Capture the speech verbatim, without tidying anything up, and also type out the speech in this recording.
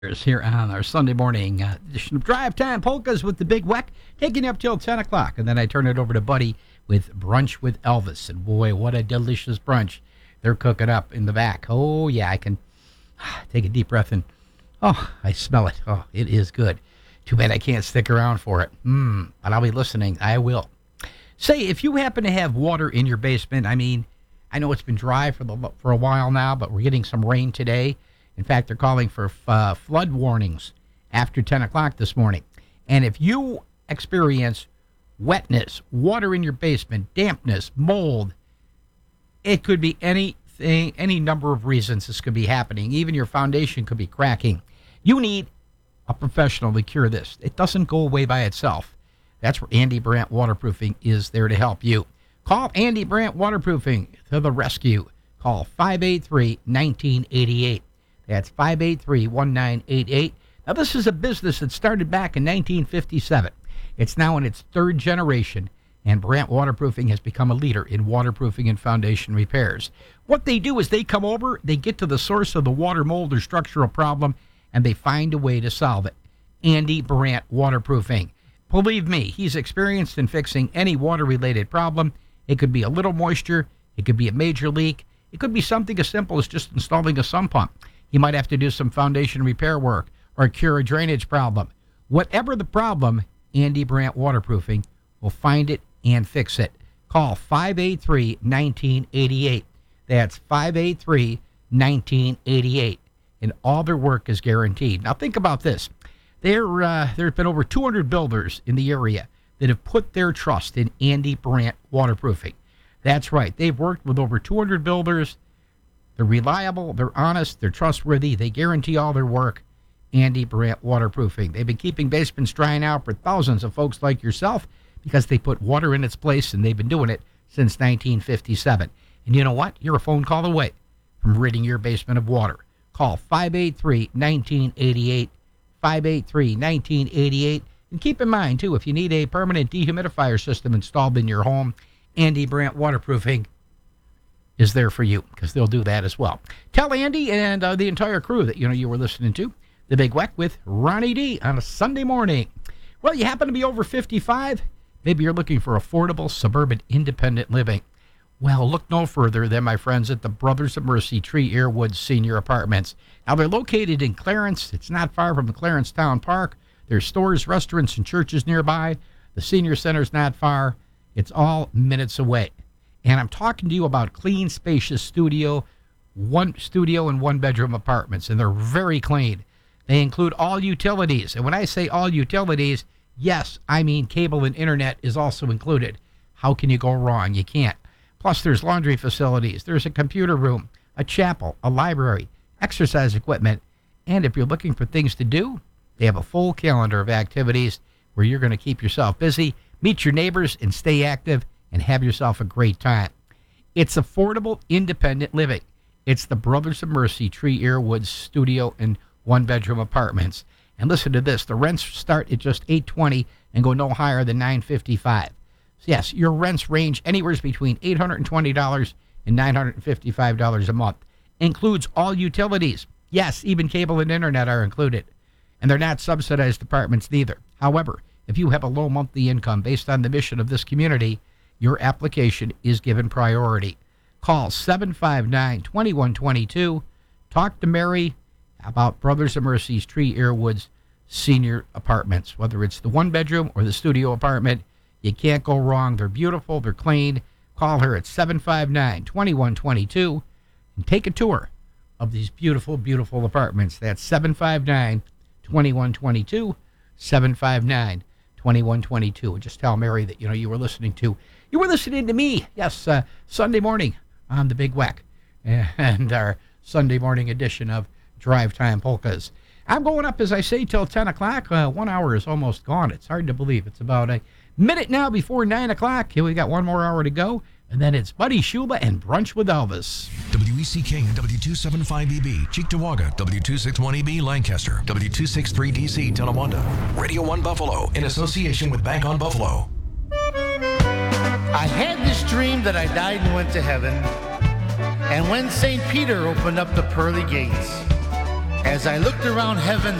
Here on our Sunday morning uh, edition of Drive Time Polkas with the Big Weck, taking you up till ten o'clock, and then I turn it over to Buddy with Brunch with Elvis. And boy, what a delicious brunch they're cooking up in the back. Oh, yeah, I can take a deep breath and, oh, I smell it. Oh, it is good. Too bad I can't stick around for it. Mmm, but I'll be listening. I will. Say, if you happen to have water in your basement, I mean, I know it's been dry for the for a while now, but we're getting some rain today. In fact, they're calling for uh, flood warnings after ten o'clock this morning. And if you experience wetness, water in your basement, dampness, mold, it could be anything, any number of reasons this could be happening. Even your foundation could be cracking. You need a professional to cure this. It doesn't go away by itself. That's where Andy Brandt Waterproofing is there to help you. Call Andy Brandt Waterproofing to the rescue. Call five eight three, one nine eight eight. That's five eight three, one nine eight eight. Now, this is a business that started back in nineteen fifty-seven. It's now in its third generation, and Brandt Waterproofing has become a leader in waterproofing and foundation repairs. What they do is they come over, they get to the source of the water, mold, or structural problem, and they find a way to solve it. Andy Brandt Waterproofing. Believe me, he's experienced in fixing any water-related problem. It could be a little moisture. It could be a major leak. It could be something as simple as just installing a sump pump. You might have to do some foundation repair work or cure a drainage problem. Whatever the problem, Andy Brandt Waterproofing will find it and fix it. Call five eight three, one nine eight eight. That's five eight three, one nine eight eight. And all their work is guaranteed. Now think about this. There, uh, there have been over two hundred builders in the area that have put their trust in Andy Brandt Waterproofing. That's right. They've worked with over two hundred builders. They're reliable, they're honest, they're trustworthy, they guarantee all their work. Andy Brandt Waterproofing. They've been keeping basements dry now for thousands of folks like yourself because they put water in its place, and they've been doing it since nineteen fifty-seven. And you know what? You're a phone call away from ridding your basement of water. Call five eight three, one nine eight eight, five eight three, one nine eight eight. And keep in mind, too, if you need a permanent dehumidifier system installed in your home, Andy Brandt Waterproofing is there for you, because they'll do that as well. Tell Andy and uh, the entire crew that you know you were listening to The Big Weck with Ronnie D on a Sunday morning. Well, you happen to be over fifty-five? Maybe you're looking for affordable suburban independent living. Well, look no further than my friends at the Brothers of Mercy Tree Airwood Senior Apartments. Now, they're located in Clarence. It's not far from the Clarence Town Park. There's stores, restaurants, and churches nearby. The senior center's not far. It's all minutes away. And I'm talking to you about clean, spacious studio, one studio and one bedroom apartments, and they're very clean. They include all utilities. And when I say all utilities, yes, I mean cable and internet is also included. How can you go wrong? You can't. Plus, there's laundry facilities. There's a computer room, a chapel, a library, exercise equipment. And if you're looking for things to do, they have a full calendar of activities where you're going to keep yourself busy, meet your neighbors, and stay active, and have yourself a great time. It's affordable, independent living. It's the Brothers of Mercy Tree Airwood studio and one-bedroom apartments. And listen to this. The rents start at just eight hundred twenty dollars and go no higher than nine hundred fifty-five dollars. So yes, your rents range anywhere between eight hundred twenty dollars and nine hundred fifty-five dollars a month. Includes all utilities. Yes, even cable and internet are included. And they're not subsidized apartments neither. However, if you have a low monthly income based on the mission of this community, your application is given priority. Call seven five nine, two one two two. Talk to Mary about Brothers of Mercy's Tree Airwoods Senior Apartments. Whether it's the one-bedroom or the studio apartment, you can't go wrong. They're beautiful. They're clean. Call her at seven five nine, two one two two and take a tour of these beautiful, beautiful apartments. That's seven five nine, two one two two, seven five nine, two one two two. And just tell Mary that, you know, you were listening to You were listening to me, yes, uh, Sunday morning on The Big Weck, and our Sunday morning edition of Drive Time Polkas. I'm going up, as I say, till ten o'clock. Uh, one hour is almost gone. It's hard to believe. It's about a minute now before nine o'clock. Here we got one more hour to go, and then it's Buddy Shula and Brunch with Elvis. W E C K and W two seventy-five E B, Cheektowaga, W two sixty-one E B, Lancaster, W two sixty-three D C, Tonawanda, Radio one Buffalo, in association with Bank on Buffalo. I had this dream that I died and went to heaven, and when Saint Peter opened up the pearly gates, As I looked around heaven,